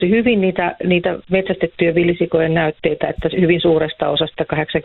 hyvin niitä metsästettyjä villisikojen näytteitä, että hyvin suuresta osasta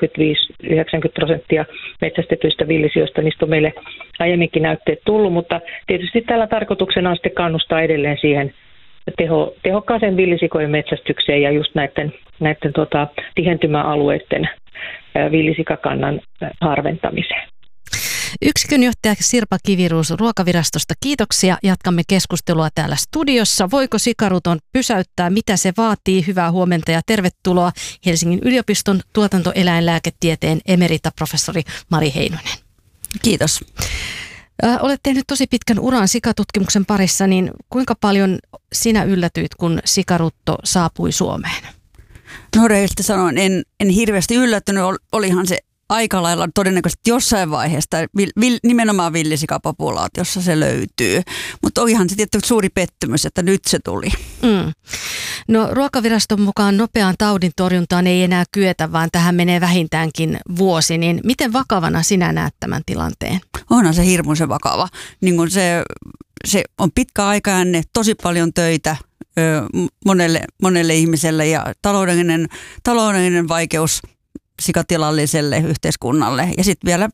85-90% metsästetyistä villisioista, niistä on meille aiemminkin näytteet tullut, mutta tietysti tällä tarkoituksena on sitten kannustaa edelleen siihen tehokkaaseen villisikojen metsästykseen ja just näiden tihentymäalueiden villisikakannan harventamiseen. Yksikön johtaja Sirpa Kiviruus Ruokavirastosta, kiitoksia. Jatkamme keskustelua täällä studiossa. Voiko sikaruton pysäyttää? Mitä se vaatii? Hyvää huomenta ja tervetuloa Helsingin yliopiston tuotantoeläinlääketieteen emeritaprofessori Mari Heinonen. Kiitos. Olet tehnyt tosi pitkän uran sikatutkimuksen parissa, niin kuinka paljon sinä yllätyit, kun sikarutto saapui Suomeen? No rehellisesti sanoen, en hirveästi yllättynyt. Olihan se aika lailla todennäköisesti jossain vaiheessa nimenomaan villisikapopulaatiossa se löytyy. Mutta olihan se tietysti suuri pettymys, että nyt se tuli. No Ruokaviraston mukaan nopeaan taudin torjuntaan ei enää kyetä, vaan tähän menee vähintäänkin vuosi. Niin miten vakavana sinä näet tämän tilanteen? Onhan se hirmuisen vakava. Niin kun se on pitkä aikaanne, tosi paljon töitä monelle ihmiselle ja taloudellinen vaikeus sikatilalliselle yhteiskunnalle. Ja sitten vielä,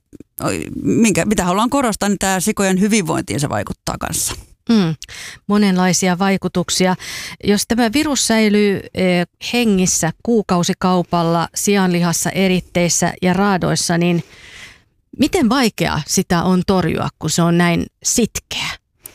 mitä haluan korostaa, niin tämä sikojen hyvinvointiin se vaikuttaa kanssa. Monenlaisia vaikutuksia. Jos tämä virus säilyy hengissä kuukausikaupalla, sianlihassa, eritteissä ja raadoissa, niin miten vaikea sitä on torjua, kun se on näin sitkeä?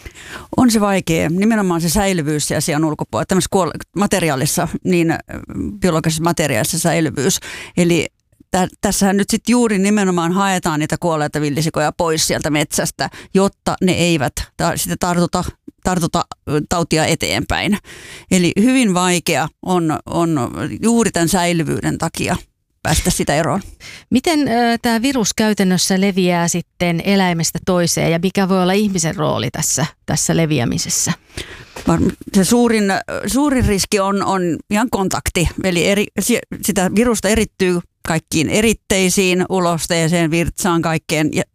On se vaikea. Nimenomaan se säilyvyys ja sian ulkopuolella. Tämmöisessä materiaalissa, niin biologisessa materiaalissa säilyvyys. Eli tässähän nyt sitten juuri nimenomaan haetaan niitä kuolleita villisikoja pois sieltä metsästä, jotta ne eivät sitten tartuta tautia eteenpäin. Eli hyvin vaikea on juuri tämän säilyvyyden takia päästä sitä eroon. Miten tämä virus käytännössä leviää sitten eläimestä toiseen ja mikä voi olla ihmisen rooli tässä leviämisessä? Se suurin riski on ihan kontakti, eli sitä virusta erittyy kaikkiin eritteisiin, ulosteeseen, virtsaan, kaikkeen. Ja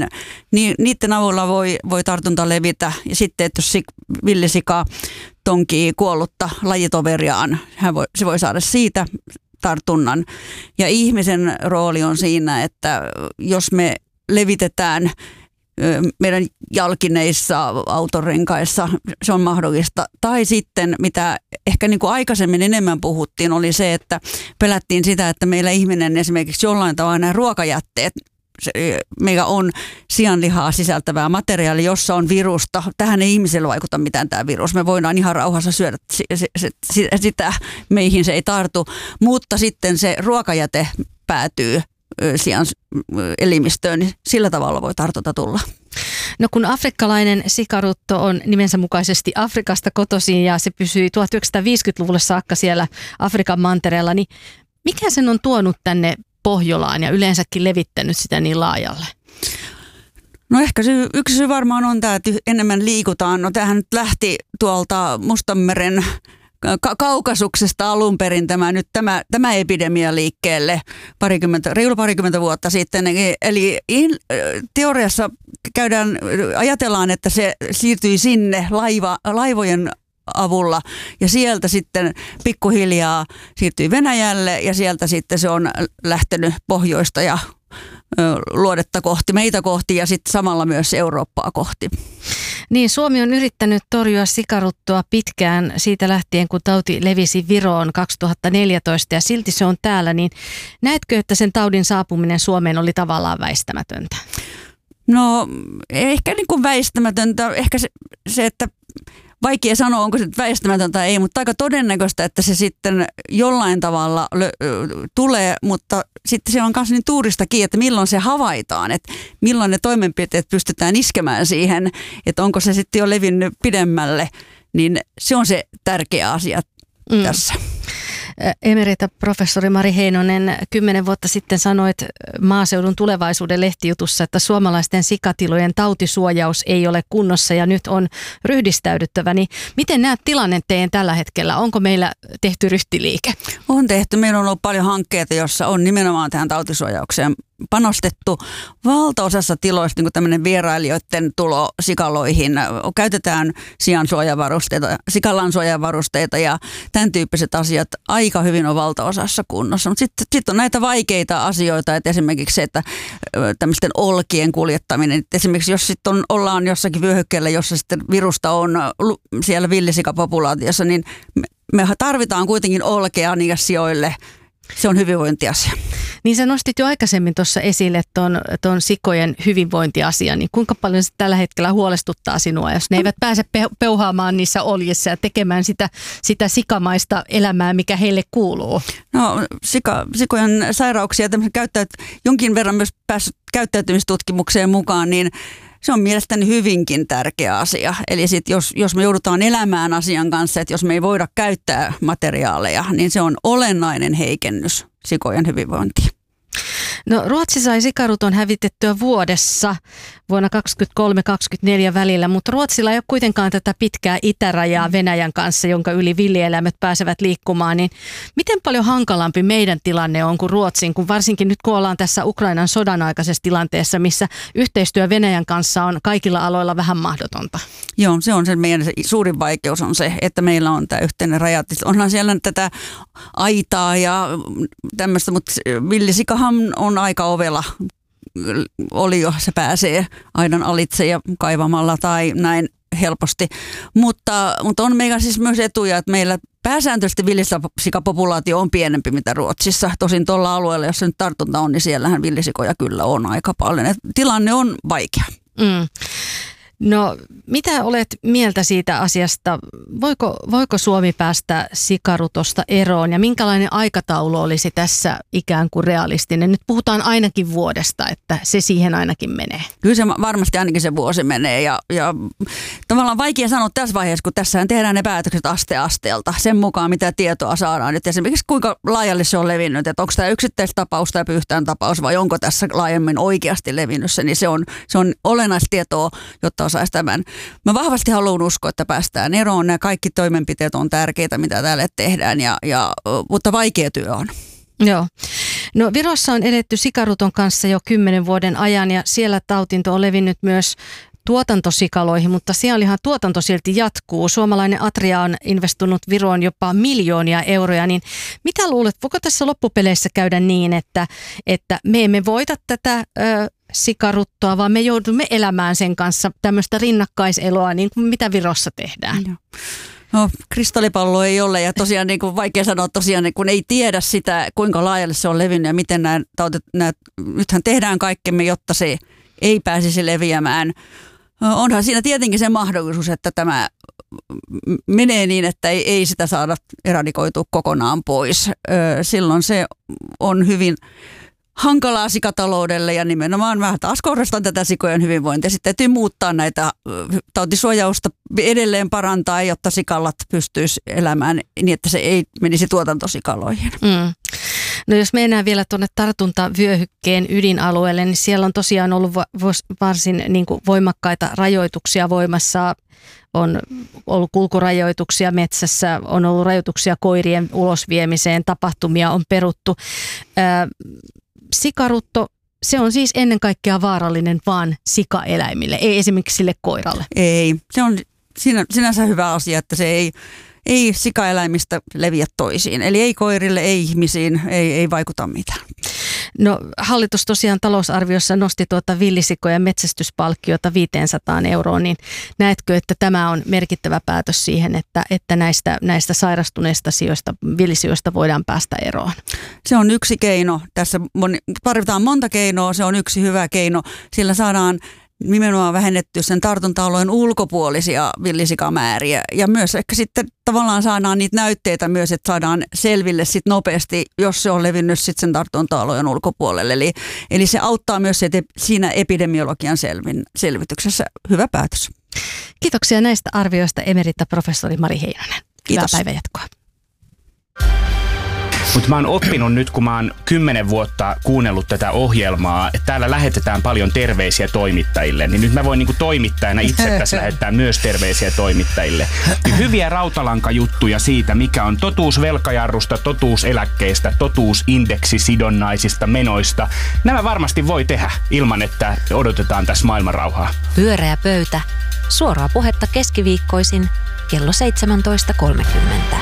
niiden avulla voi tartunta levitä. Ja sitten, että jos villisika tonkii kuollutta lajitoveriaan, se voi saada siitä tartunnan. Ja ihmisen rooli on siinä, että jos me levitetään meidän jalkineissa, autorenkaissa, se on mahdollista. Tai sitten, mitä ehkä niin kuin aikaisemmin enemmän puhuttiin, oli se, että pelättiin sitä, että meillä ihminen esimerkiksi jollain tavalla nämä ruokajätteet, meillä on sianlihaa sisältävää materiaalia, jossa on virusta. Tähän ei ihmiselle vaikuta mitään tämä virus. Me voidaan ihan rauhassa syödä sitä, meihin se ei tartu. Mutta sitten se ruokajäte päätyy sian elimistöön, niin sillä tavalla voi tartunta tulla. No kun afrikkalainen sikarutto on nimensä mukaisesti Afrikasta kotoisin ja se pysyi 1950-luvulle saakka siellä Afrikan mantereella, niin mikä sen on tuonut tänne Pohjolaan ja yleensäkin levittänyt sitä niin laajalle? No ehkä yksi syy varmaan on tämä, että enemmän liikutaan. No tämähän nyt lähti tuolta Mustanmeren Kaukasuksesta alun perin tämä epidemia liikkeelle reilu parikymmentä vuotta sitten. Eli teoriassa ajatellaan, että se siirtyi sinne laivojen avulla ja sieltä sitten pikkuhiljaa siirtyi Venäjälle ja sieltä sitten se on lähtenyt pohjoista ja luodetta kohti, meitä kohti ja sitten samalla myös Eurooppaa kohti. Niin, Suomi on yrittänyt torjua sikaruttoa pitkään siitä lähtien, kun tauti levisi Viroon 2014 ja silti se on täällä. Niin näetkö, että sen taudin saapuminen Suomeen oli tavallaan väistämätöntä? No ehkä niin kuin väistämätöntä, ehkä se että vaikea sanoa, onko se väistämätöntä tai ei, mutta aika todennäköistä, että se sitten jollain tavalla tulee, mutta sitten se on myös niin tuurista kiinni, että milloin se havaitaan, että milloin ne toimenpiteet pystytään iskemään siihen, että onko se sitten jo levinnyt pidemmälle, niin se on se tärkeä asia tässä. Emeritaprofessori Mari Heinonen, 10 vuotta sitten sanoit Maaseudun Tulevaisuuden lehtijutussa, että suomalaisten sikatilojen tautisuojaus ei ole kunnossa ja nyt on ryhdistäydyttävä. Niin miten näet tilanteen tällä hetkellä? Onko meillä tehty ryhtiliike? On tehty. Meillä on ollut paljon hankkeita, joissa on nimenomaan tähän tautisuojaukseen panostettu valtaosassa tiloista niin kuin tämmöinen vierailijoiden tulo sikaloihin. Käytetään siansuojavarusteita, sikalansuojavarusteita ja tämän tyyppiset asiat aika hyvin on valtaosassa kunnossa. Mutta sitten on näitä vaikeita asioita, että esimerkiksi se, että tämmöisten olkien kuljettaminen. Että esimerkiksi jos sitten ollaan jossakin vyöhykkeellä, jossa sitten virusta on siellä villisikapopulaatiossa, niin me tarvitaan kuitenkin olkea niille sijoille. Se on hyvinvointiasia. Niin sä nostit jo aikaisemmin tuossa esille ton sikojen hyvinvointiasian, niin kuinka paljon se tällä hetkellä huolestuttaa sinua, jos ne eivät pääse peuhaamaan niissä oljissa ja tekemään sitä sikamaista elämää, mikä heille kuuluu? No sikojen sairauksia jonkin verran myös päässyt käyttäytymistutkimukseen mukaan, niin se on mielestäni hyvinkin tärkeä asia. Eli sit jos me joudutaan elämään asian kanssa, että jos me ei voida käyttää materiaaleja, niin se on olennainen heikennys sikojen hyvinvointiin. No Ruotsi sai sikaruton hävitettyä vuodessa vuonna 2023-2024 välillä, mutta Ruotsilla ei ole kuitenkaan tätä pitkää itärajaa Venäjän kanssa, jonka yli villieläimet pääsevät liikkumaan. Niin miten paljon hankalampi meidän tilanne on kuin Ruotsin, kun varsinkin nyt kun ollaan tässä Ukrainan sodan aikaisessa tilanteessa, missä yhteistyö Venäjän kanssa on kaikilla aloilla vähän mahdotonta? Joo, se on meidän suurin vaikeus on se, että meillä on tämä yhteinen raja. Onhan siellä tätä aitaa ja tämmöistä, mutta villisikahan on aika ovela. Se pääsee aidan alitse ja kaivamalla tai näin helposti. Mutta on meillä siis myös etuja, että meillä pääsääntöisesti villisikapopulaatio on pienempi mitä Ruotsissa. Tosin tuolla alueella, jos se nyt tartunta on, niin siellähän villisikoja kyllä on aika paljon. Et tilanne on vaikea. No, mitä olet mieltä siitä asiasta? Voiko Suomi päästä sikarutosta eroon ja minkälainen aikataulu olisi tässä ikään kuin realistinen? Nyt puhutaan ainakin vuodesta, että se siihen ainakin menee. Kyllä se varmasti ainakin se vuosi menee ja tavallaan vaikea sanoa tässä vaiheessa, kun tässähän tehdään ne päätökset aste asteelta sen mukaan, mitä tietoa saadaan. Että esimerkiksi kuinka laajalle se on levinnyt, että onko tämä yksittäistapaus tai pyhtään tapaus vai onko tässä laajemmin oikeasti levinnyt se, niin se on olennaista tietoa, jotta osaisi tämän. Mä vahvasti haluan uskoa, että päästään eroon. Nämä kaikki toimenpiteet on tärkeitä, mitä täällä tehdään, mutta vaikea työ on. Joo. No Virossa on eletty sikaruton kanssa jo 10 vuoden ajan ja siellä tautinto on levinnyt myös tuotantosikaloihin, mutta sianlihan tuotanto silti jatkuu. Suomalainen Atria on investoinut Viroon jopa miljoonia euroja, niin mitä luulet, voiko tässä loppupeleissä käydä niin, että me emme voita tätä sikaruttoa, vaan me joudumme elämään sen kanssa tämmöistä rinnakkaiseloa, niin kuin mitä Virossa tehdään? No, kristallipallo ei ole ja tosiaan niin kuin vaikea sanoa tosiaan, kun ei tiedä sitä, kuinka laajalle se on levinnyt ja miten nythän tehdään kaikkemme, jotta se ei pääsisi leviämään. Onhan siinä tietenkin se mahdollisuus, että tämä menee niin, että ei sitä saada eradikoitua kokonaan pois. Silloin se on hyvin hankalaa sikataloudelle ja nimenomaan mä taas korostan tätä sikojen hyvinvointia. Sitten täytyy muuttaa näitä tautisuojausta edelleen parantaa, jotta sikalat pystyisi elämään niin, että se ei menisi tuotantosikaloihin. No jos mennään vielä tuonne tartuntavyöhykkeen ydinalueelle, niin siellä on tosiaan ollut varsin niin kuin voimakkaita rajoituksia voimassa. On ollut kulkurajoituksia metsässä, on ollut rajoituksia koirien ulosviemiseen, tapahtumia on peruttu. Sikarutto, se on siis ennen kaikkea vaarallinen vaan sikaeläimille, ei esimerkiksi sille koiralle. Ei, se on sinänsä hyvä asia, että se ei sikaeläimistä leviä toisiin. Eli ei koirille, ei ihmisiin, ei vaikuta mitään. No hallitus tosiaan talousarviossa nosti villisikojen metsästyspalkkiota 500 €, niin näetkö, että tämä on merkittävä päätös siihen, että näistä sairastuneista villisijoista voidaan päästä eroon? Se on yksi keino. Tässä tarvitaan monta keinoa, se on yksi hyvä keino. Sillä saadaan nimenomaan vähennetty sen tartunta-alueen ulkopuolisia villisikamääriä ja myös ehkä sitten tavallaan saadaan niitä näytteitä myös, että saadaan selville sit nopeasti, jos se on levinnyt sit sen tartunta-alueen ulkopuolelle. Eli se auttaa myös siinä epidemiologian selvityksessä. Hyvä päätös. Kiitoksia näistä arvioista emerita professori Mari Heinonen. Hyvää päivänjatkoa. Mutta mä oon oppinut nyt, kun mä oon 10 vuotta kuunnellut tätä ohjelmaa, että täällä lähetetään paljon terveisiä toimittajille, niin nyt mä voin niinku toimittajana itse tässä lähettää myös terveisiä toimittajille. Niin hyviä rautalankajuttuja siitä, mikä on totuus velkajarrusta, totuus eläkkeistä, totuus indeksisidonnaisista menoista. Nämä varmasti voi tehdä ilman, että odotetaan tässä maailmanrauhaa. Pyöreä pöytä. Suoraa puhetta keskiviikkoisin kello 17.30.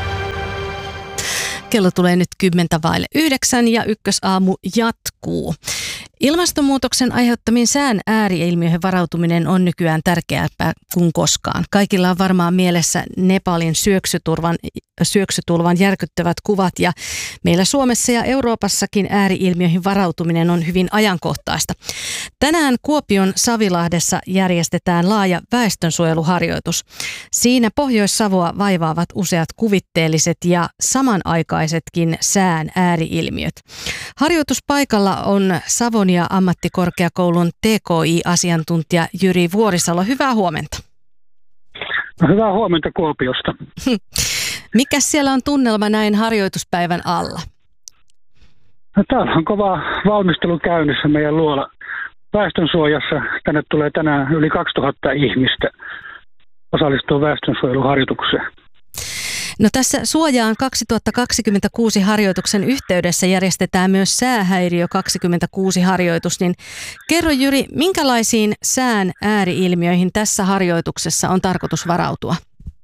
Kello tulee nyt 8:10 ja Ykkösaamu jatkuu. Ilmastonmuutoksen aiheuttamiin sään ääriilmiöihin varautuminen on nykyään tärkeämpää kuin koskaan. Kaikilla on varmaan mielessä Nepalin syöksytulvan järkyttävät kuvat ja meillä Suomessa ja Euroopassakin ääriilmiöihin varautuminen on hyvin ajankohtaista. Tänään Kuopion Savilahdessa järjestetään laaja väestönsuojeluharjoitus. Siinä Pohjois-Savoa vaivaavat useat kuvitteelliset ja samanaikaisetkin sään ääriilmiöt. Harjoituspaikalla on Savonia ammattikorkeakoulun TKI-asiantuntija Jyri Vuorisalo. Hyvää huomenta. No, hyvää huomenta Kuopiosta. Mikäs siellä on tunnelma näin harjoituspäivän alla? No, täällä on kova valmistelu käynnissä meidän luola väestönsuojassa. Tänne tulee tänään yli 2000 ihmistä osallistuu väestönsuojeluharjoitukseen. No tässä Suojaan 2026 harjoituksen yhteydessä järjestetään myös Säähäiriö 26 harjoitus, niin kerro Jyri, minkälaisiin sään ääriilmiöihin tässä harjoituksessa on tarkoitus varautua?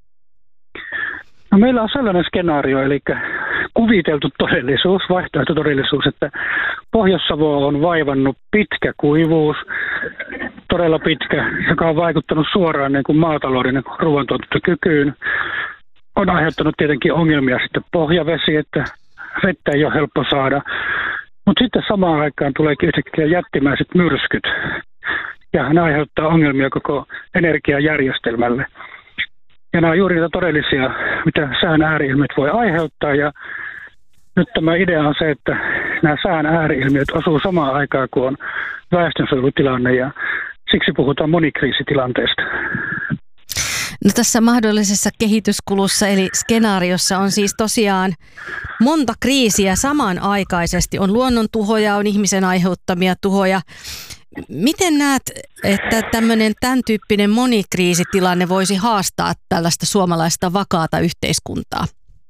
No, meillä on sellainen skenaario, eli kuviteltu todellisuus, vaihtoehtotodellisuus, että Pohjois-Savoa on vaivannut pitkä kuivuus, todella pitkä, joka on vaikuttanut suoraan niin kuin maatalouden ruoantuotantokykyyn. On aiheuttanut tietenkin ongelmia sitten pohjavesi, että vettä ei ole helppo saada. Mutta sitten samaan aikaan tuleekin yhtäkkiä jättimäiset myrskyt. Ja ne aiheuttaa ongelmia koko energiajärjestelmälle. Ja nämä on juuri niitä todellisia, mitä sään ääriilmiöt voi aiheuttaa. Ja nyt tämä idea on se, että nämä sään ääriilmiöt osuu samaan aikaan, kun on väestönsuojelutilanne. Ja siksi puhutaan monikriisitilanteesta. No tässä mahdollisessa kehityskulussa eli skenaariossa on siis tosiaan monta kriisiä samanaikaisesti. On luonnontuhoja, on ihmisen aiheuttamia tuhoja. Miten näet, että tämän tyyppinen monikriisitilanne voisi haastaa tällaista suomalaista vakaata yhteiskuntaa?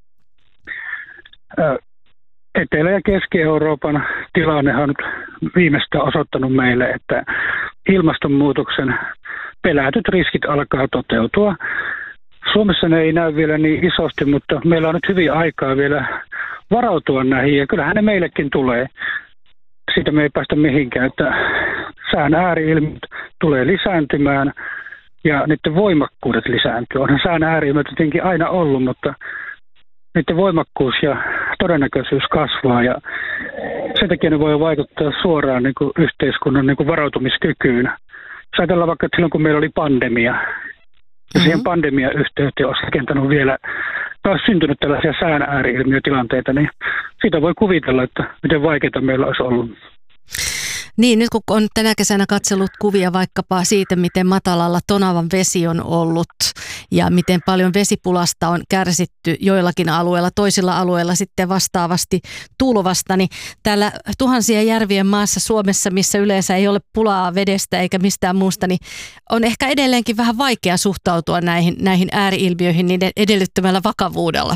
Etelä- ja Keski-Euroopan tilannehan on nyt viimeistään osoittanut meille, että ilmastonmuutoksen pelätyt riskit alkaa toteutua. Suomessa ne ei näy vielä niin isosti, mutta meillä on nyt hyvin aikaa vielä varautua näihin ja kyllähän ne meillekin tulee. Siitä me ei päästä mihinkään, että sään ääriilmiöt tulee lisääntymään ja niiden voimakkuudet lisääntyy. Onhan sään ääriilmiöt tietenkin aina ollut, mutta niiden voimakkuus ja todennäköisyys kasvaa ja sen takia ne voi vaikuttaa suoraan niin kuin yhteiskunnan niin kuin varautumiskykyyn. Jos ajatellaan vaikka, että silloin kun meillä oli pandemia, ja siihen pandemiayhteyteen olisi rakentanut vielä, tai olisi syntynyt tällaisia sään ääriilmiötilanteita, niin siitä voi kuvitella, että miten vaikeaa meillä olisi ollut. Niin, nyt kun on tänä kesänä katsellut kuvia vaikkapa siitä, miten matalalla Tonavan vesi on ollut ja miten paljon vesipulasta on kärsitty joillakin alueilla, toisilla alueilla sitten vastaavasti tulvasta, niin täällä tuhansien järvien maassa Suomessa, missä yleensä ei ole pulaa vedestä eikä mistään muusta, niin on ehkä edelleenkin vähän vaikea suhtautua näihin ääriilmiöihin niiden edellyttämällä vakavuudella.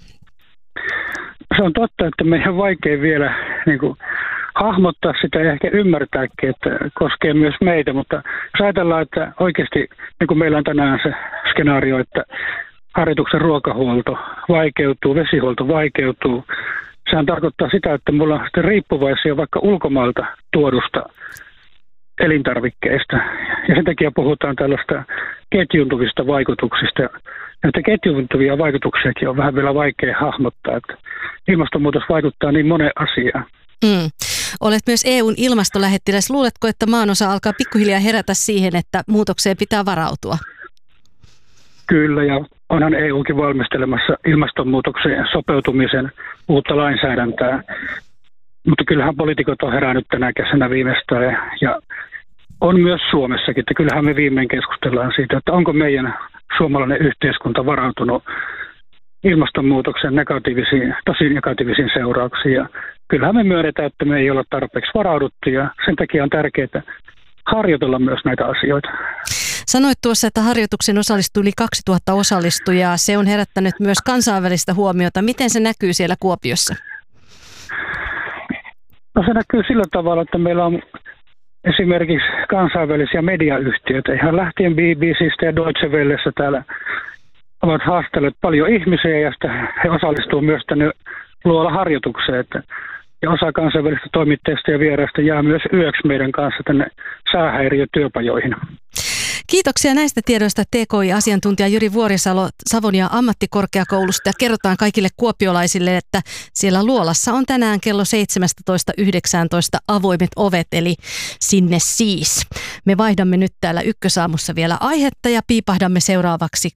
Se on totta, että meidän on vaikea vielä hahmottaa sitä ja ehkä ymmärtääkin, että koskee myös meitä, mutta jos ajatellaan, että oikeasti niin kuin meillä on tänään se skenaario, että harjoituksen ruokahuolto vaikeutuu, vesihuolto vaikeutuu, sehän tarkoittaa sitä, että mulla on sitten riippuvaisia vaikka ulkomailta tuodusta elintarvikkeista. Ja sen takia puhutaan tällaista ketjuuntuvista vaikutuksista. Näitä ketjuuntuvia vaikutuksiakin on vähän vielä vaikea hahmottaa, että ilmastonmuutos vaikuttaa niin moneen asiaan. Olet myös EU:n ilmastolähettiläs. Luuletko, että maanosa alkaa pikkuhiljaa herätä siihen, että muutokseen pitää varautua? Kyllä, ja onhan EUkin valmistelemassa ilmastonmuutokseen sopeutumisen uutta lainsäädäntöä. Mutta kyllähän poliitikot on herännyt tänä kesänä viimeistään ja on myös Suomessakin, että kyllähän me viimein keskustellaan siitä, että onko meidän suomalainen yhteiskunta varautunut ilmastonmuutoksen tosi negatiivisiin seurauksiin. Ja kyllähän me myönnetään, että me ei olla tarpeeksi varauduttu ja sen takia on tärkeää harjoitella myös näitä asioita. Sanoit tuossa, että harjoituksen osallistui yli 2000 osallistujaa. Se on herättänyt myös kansainvälistä huomiota. Miten se näkyy siellä Kuopiossa? No se näkyy sillä tavalla, että meillä on esimerkiksi kansainvälisiä mediayhtiöitä, ihan lähtien BBC:stä ja Deutsche Wellestä täällä ovat haastelleet paljon ihmisiä ja he osallistuu myös tänne luolaharjoitukseen. Ja osa kansainvälisistä toimittajista ja vieraista jää myös yöksi meidän kanssa tänne säähäiriötyöpajoihin. Kiitoksia näistä tiedoista TKI-asiantuntija Jyri Vuorisalo Savonia ammattikorkeakoulusta. Ja kerrotaan kaikille kuopiolaisille, että siellä luolassa on tänään kello 17.19 avoimet ovet, eli sinne siis. Me vaihdamme nyt täällä Ykkösaamussa vielä aihetta ja piipahdamme seuraavaksi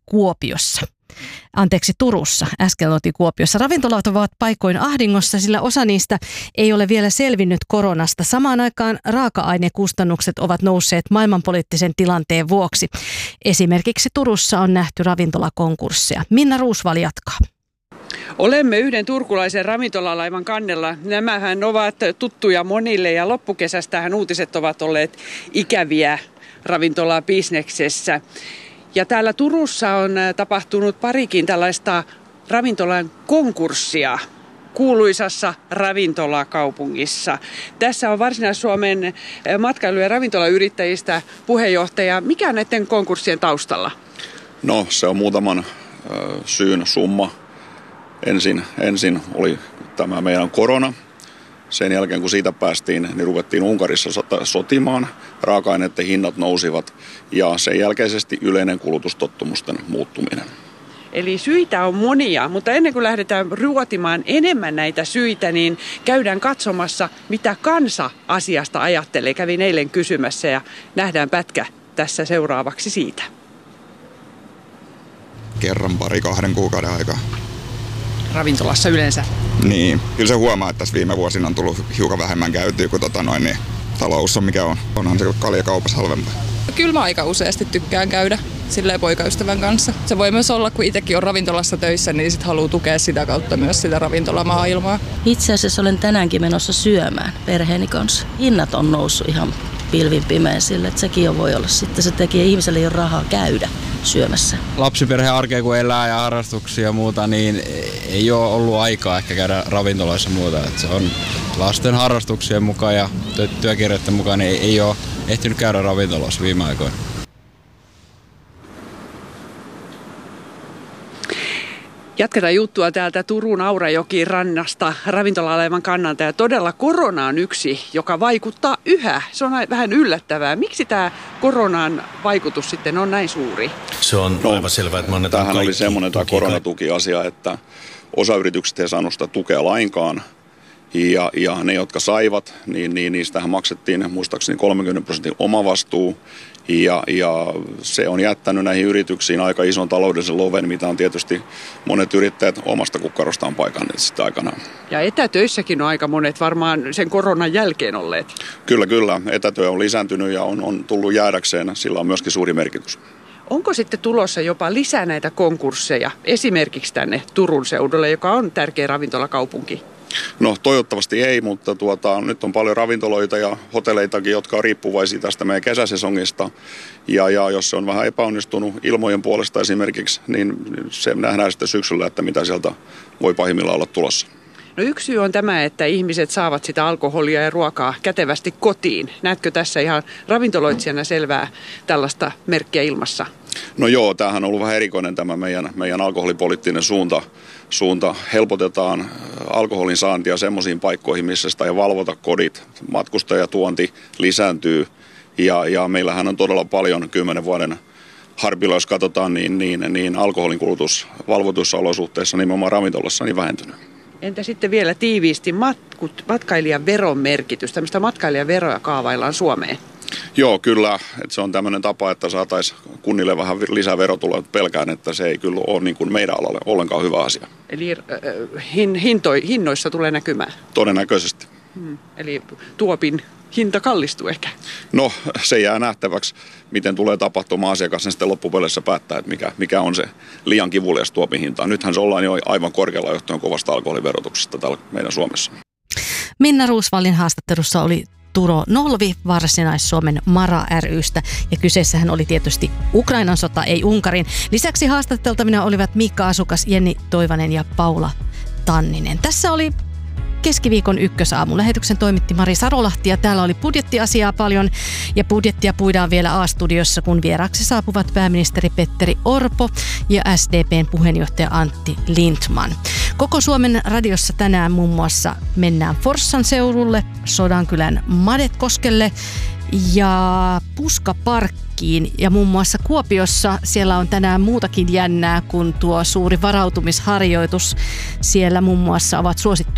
Turussa. Äsken oltiin Kuopiossa. Ravintolat ovat paikoin ahdingossa, sillä osa niistä ei ole vielä selvinnyt koronasta. Samaan aikaan raaka-ainekustannukset ovat nousseet maailmanpoliittisen tilanteen vuoksi. Esimerkiksi Turussa on nähty ravintolakonkursseja. Minna Ruusval jatkaa. Olemme yhden turkulaisen ravintolalaivan kannella. Nämähän ovat tuttuja monille ja loppukesästähän uutiset ovat olleet ikäviä ravintolabisneksessä. Ja täällä Turussa on tapahtunut parikin tällaista ravintolan konkurssia kuuluisassa ravintolakaupungissa. Tässä on Varsinais-Suomen matkailu- ja ravintolayrittäjistä puheenjohtaja. Mikä on näiden konkurssien taustalla? No, se on muutaman syyn summa. Ensin oli tämä meidän korona. Sen jälkeen kun siitä päästiin, niin ruvettiin Unkarissa sotimaan. Raaka-aineiden hinnat nousivat ja sen jälkeisesti yleinen kulutustottumusten muuttuminen. Eli syitä on monia, mutta ennen kuin lähdetään ruotimaan enemmän näitä syitä, niin käydään katsomassa, mitä kansa asiasta ajattelee. Kävin eilen kysymässä ja nähdään pätkä tässä seuraavaksi siitä. Kerran 2 kuukauden aikaa. Ravintolassa yleensä? Niin, kyllä se huomaa, että tässä viime vuosina on tullut hiukan vähemmän käytyä, kun niin talous on mikä on. Onhan se kaljakaupassa halvempaa. Kyllä mä aika useasti tykkään käydä silleen poikaystävän kanssa. Se voi myös olla, kun itsekin on ravintolassa töissä, niin sit haluaa tukea sitä kautta myös sitä ravintolamaailmaa. Itse asiassa olen tänäänkin menossa syömään perheeni kanssa. Hinnat on noussut ihan pilvin pimeän sille, että sekin jo voi olla. Sitten se tekee ihmiselle jo rahaa käydä syömässä. Lapsiperheen arkea kun elää ja harrastuksia ja muuta, niin ei ole ollut aikaa ehkä käydä ravintoloissa muuta. Että se on lasten harrastuksien mukaan ja työkirjoiden mukaan niin ei ole ehtinyt käydä ravintoloissa viime aikoina. Jatketaan juttua täältä Turun Aurajoki rannasta ravintola-alaivan kannalta. Ja todella korona on yksi, joka vaikuttaa yhä. Se on vähän yllättävää. Miksi tämä koronan vaikutus sitten on näin suuri? Se on aivan selvää, että me annetaan tämähän oli semmoinen tämä koronatukiasia, että osa yrityksistä ei saanut sitä tukea lainkaan. Ja ne, jotka saivat, niin niistähän maksettiin muistaakseni 30% omavastuu. Ja se on jättänyt näihin yrityksiin aika ison taloudellisen loven, mitä on tietysti monet yrittäjät omasta kukkarostaan paikanneet sitä aikanaan. Ja etätöissäkin on aika monet varmaan sen koronan jälkeen olleet. Kyllä. Etätyö on lisääntynyt ja on tullut jäädäkseen. Sillä on myöskin suuri merkitys. Onko sitten tulossa jopa lisää näitä konkursseja, esimerkiksi tänne Turun seudulle, joka on tärkeä ravintolakaupunki? No toivottavasti ei, mutta nyt on paljon ravintoloita ja hotelleitakin, jotka on riippuvaisia tästä meidän kesäsesongista. Ja jos se on vähän epäonnistunut ilmojen puolesta esimerkiksi, niin se nähdään sitten syksyllä, että mitä sieltä voi pahimmillaan olla tulossa. No yksi syy on tämä, että ihmiset saavat sitä alkoholia ja ruokaa kätevästi kotiin. Näetkö tässä ihan ravintoloitsijana selvää tällaista merkkiä ilmassa? No joo, tämähän on ollut vähän erikoinen tämä meidän alkoholipoliittinen suunta. Helpotetaan alkoholin saantia semmoisiin paikkoihin, missä sitä ei valvota kodit. Matkustajatuonti lisääntyy ja meillähän on todella paljon 10 vuoden harpilla, jos katsotaan, niin alkoholin kulutus valvotuissa olosuhteissa nimenomaan ravintolassa niin vähentynyt. Entä sitten vielä tiiviisti matkailijan veron merkitys? Tämmöistä matkailijaveroja kaavaillaan Suomeen. Joo, kyllä. Että se on tämmöinen tapa, että saataisiin kunnille vähän lisää verotuloja. Pelkään, että se ei kyllä ole niin kuin meidän alalle ollenkaan hyvä asia. Eli hinnoissa tulee näkymään? Todennäköisesti. Eli tuopin hinta kallistuu ehkä? No se jää nähtäväksi, miten tulee tapahtumaan. Asiakas sitten loppupeleissä päättää, että mikä on se liian kivulias tuopin-hinta. Nythän se ollaan jo aivan korkealla johtuen kovasta alkoholiverotuksesta täällä meidän Suomessa. Minna Roosvallin haastattelussa oli Turo Nolvi Varsinais-Suomen Mara ry:stä ja kyseessähän oli tietysti Ukrainan sota, ei Unkarin. Lisäksi haastateltavina olivat Miikka Asukas, Jenni Toivanen ja Paula Tanninen. Tässä oli keskiviikon ykkösaamun lähetyksen toimitti Mari Sarolahti ja täällä oli budjettiasiaa paljon ja budjettia puidaan vielä A-studiossa, kun vieraaksi saapuvat pääministeri Petteri Orpo ja SDPn puheenjohtaja Antti Lindtman. Koko Suomen radiossa tänään muun muassa mennään Forssan seudulle, Sodankylän Madetkoskelle ja Puskaparkkiin ja muun muassa Kuopiossa siellä on tänään muutakin jännää kuin tuo suuri varautumisharjoitus. Siellä muun muassa ovat suosittuja